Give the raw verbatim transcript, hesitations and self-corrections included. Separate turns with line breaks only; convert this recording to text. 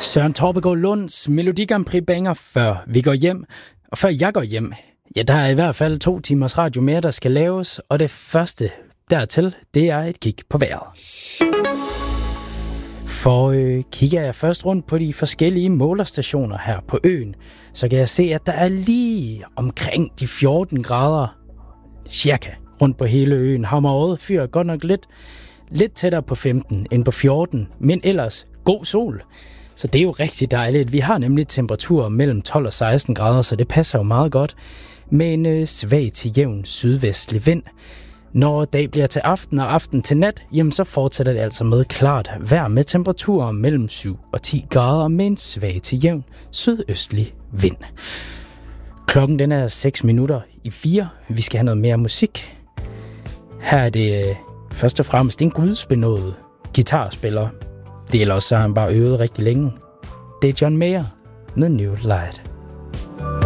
Søren Torpegaard Lunds Melodi Grand Prix banger, før vi går hjem. Og før jeg går hjem, ja, der er i hvert fald to timers radio mere, der skal laves. Og det første dertil, det er et kig på vejret. For øh, kigger jeg først rundt på de forskellige målerstationer her på øen, så kan jeg se, at der er lige omkring de fjorten grader, cirka, rundt på hele øen. Hammerød fyrer godt nok lidt, lidt tættere på femten end på fjorten, men ellers god sol. Så det er jo rigtig dejligt. Vi har nemlig temperaturer mellem tolv og seksten grader, så det passer jo meget godt med en øh, svag til jævn sydvestlig vind. Når dag bliver til aften og aften til nat, jamen så fortsætter det altså med klart vejr med temperaturer mellem syv og ti grader med en svag til jævn sydøstlig vind. Klokken den er seks minutter i fire. Vi skal have noget mere musik. Her er det øh, først og fremmest en gudsbenået guitarspiller. Det er også, så han bare øvet rigtig længe. Det er John Mayer med New Light.